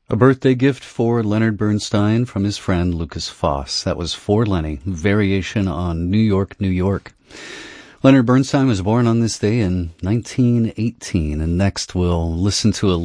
A birthday gift for Leonard Bernstein from his friend Lucas Foss. That was For Lenny, variation on New York, New York. Leonard Bernstein was born on this day in 1918, and next we'll listen to a